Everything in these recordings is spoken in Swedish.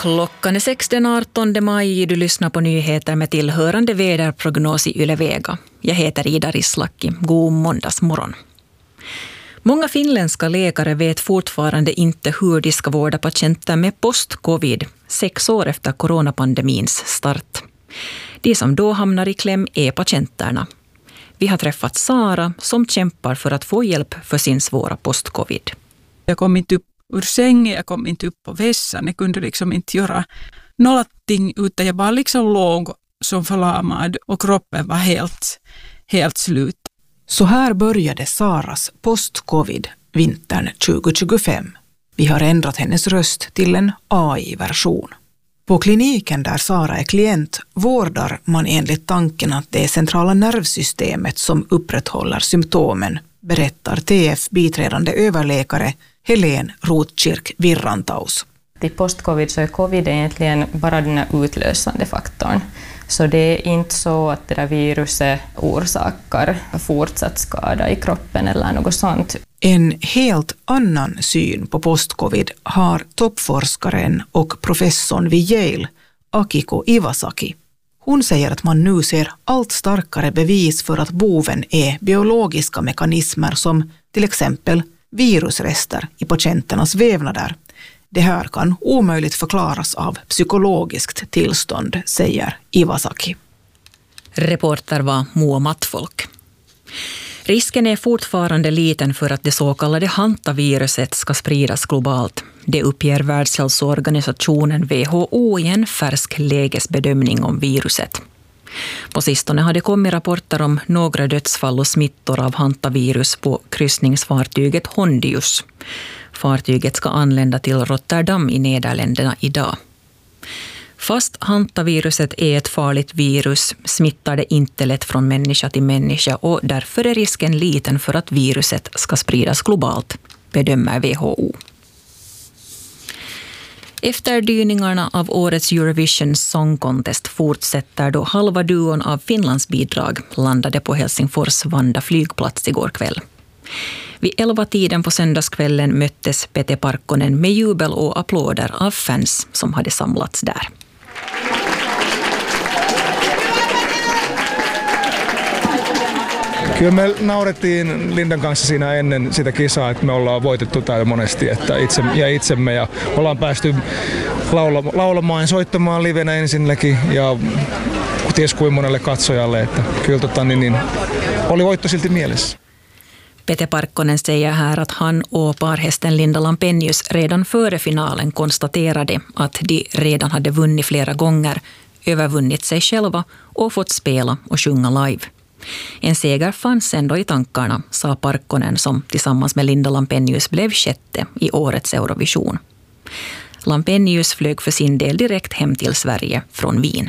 Klockan är 6 den 18 maj. Du lyssnar på nyheter med tillhörande väderprognos i Yle Vega. Jag heter Ida Rislaki. God måndagsmorgon. Många finländska läkare vet fortfarande inte hur de ska vårda patienter med post-covid 6 år efter coronapandemins start. De som då hamnar i kläm är patienterna. Vi har träffat Sara som kämpar för att få hjälp för sin svåra post-covid. Jag kom inte upp ur sängen, jag kom inte upp på vässan, jag kunde liksom inte göra någonting utan jag bara liksom låg som förlamad och kroppen var helt slut. Så här började Saras post-covid vintern 2025. Vi har ändrat hennes röst till en AI-version. På kliniken där Sara är klient vårdar man enligt tanken att det är centrala nervsystemet som upprätthåller symptomen, berättar TF biträdande överläkare Helene Rotkirk-Virrantaus. Till post-covid så är covid egentligen bara den här utlösande faktorn. Så det är inte så att det där viruset orsakar fortsatt skada i kroppen eller något sånt. En helt annan syn på post-covid har toppforskaren och professorn vid Yale, Akiko Iwasaki. Hon säger att man nu ser allt starkare bevis för att boven är biologiska mekanismer som till exempel virusrester i patienternas vävnader. Det här kan omöjligt förklaras av psykologiskt tillstånd, säger Iwasaki. Reporter var Moa Mattfolk. Risken är fortfarande liten för att det så kallade hantaviruset ska spridas globalt. Det uppger Världshälsoorganisationen WHO i en färsk lägesbedömning om viruset. På sistone har det kommit rapporter om några dödsfall och smittor av hantavirus på kryssningsfartyget Hondius. Fartyget ska anlända till Rotterdam i Nederländerna idag. Fast hantaviruset är ett farligt virus smittar det inte lätt från människa till människa och därför är risken liten för att viruset ska spridas globalt, bedömer WHO. Efterdyningarna av årets Eurovision Song Contest fortsätter då halva duon av Finlands bidrag landade på Helsingfors Vanda flygplats igår kväll. Vid 11-tiden på söndagskvällen möttes Pete Parkkonen med jubel och applåder av fans som hade samlats där. Kyllä me naurettiin Lindan kanssa siinä ennen sitä kisaa, että me ollaan voitettu täällä monesti että itsemme ja ollaan päästy laulamaan ja soittamaan livenä ensinnäkin ja ties kuin monelle katsojalle, että kyllä oli voitto silti mielessä. Pete Parkkonen säger här att han och parhästen Linda Lampenius redan före finalen konstaterade att de redan hade vunnit flera gånger, övervunnit sig själva och fått spela och sjunga live. En seger fanns ändå i tankarna, sa Parkkonen som tillsammans med Linda Lampenius blev sjätte i årets Eurovision. Lampenius flög för sin del direkt hem till Sverige från Wien.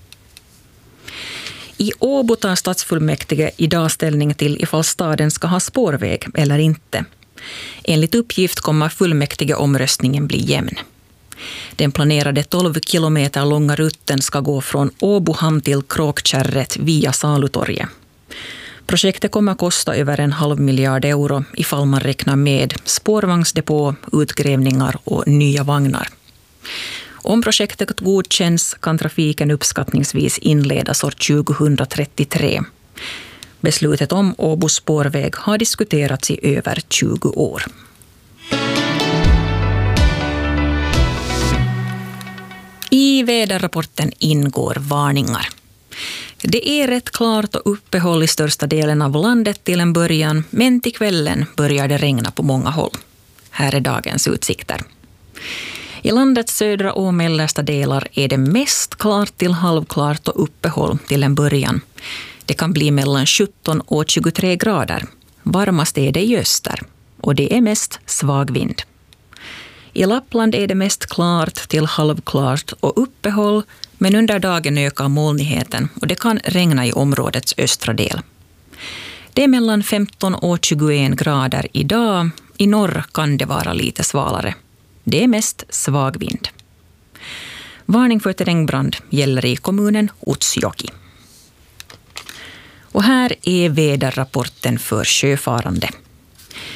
I Åbo tar stadsfullmäktige idag ställning till ifall staden ska ha spårväg eller inte. Enligt uppgift kommer fullmäktigeomröstningen bli jämn. Den planerade 12 kilometer långa rutten ska gå från Åbohamn till Kråkkärret via Salutorget. Projektet kommer kosta över 500 miljoner euro ifall man räknar med spårvagnsdepå, utgrävningar och nya vagnar. Om projektet godkänns kan trafiken uppskattningsvis inledas år 2033. Beslutet om Åbos spårväg har diskuterats i över 20 år. I väderrapporten ingår varningar. Det är rätt klart och uppehåll i största delen av landet till en början, men till kvällen börjar det regna på många håll. Här är dagens utsikter. I landets södra och mellersta delar är det mest klart till halvklart och uppehåll till en början. Det kan bli mellan 17 och 23 grader. Varmast är det i öster och det är mest svag vind. I Lappland är det mest klart till halvklart och uppehåll, men under dagen ökar molnigheten och det kan regna i områdets östra del. Det är mellan 15 och 21 grader idag. I norr kan det vara lite svalare. Det är mest svag vind. Varning för terrängbrand gäller i kommunen Utsjoki. Och här är väderrapporten för sjöfarande.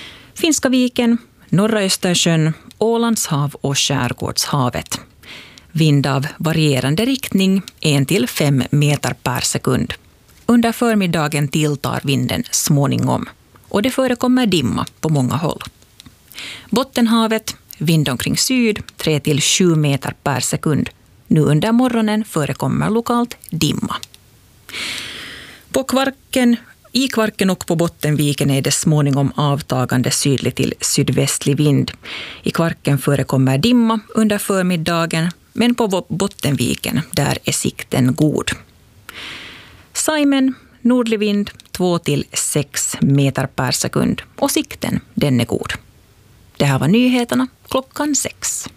Finska viken, norra Östersjön, Ålandshav och Skärgårdshavet. Vind av varierande riktning 1-5 meter per sekund. Under förmiddagen tilltar vinden småningom och det förekommer dimma på många håll. Bottenhavet, vind omkring syd 3-7 meter per sekund. Nu under morgonen förekommer lokalt dimma. I Kvarken och på Bottenviken är det småningom avtagande sydlig till sydvästlig vind. I Kvarken förekommer dimma under förmiddagen, men på Bottenviken där är sikten god. Saimen, nordlig vind 2-6 meter per sekund och sikten den är god. Det här var nyheterna klockan 6.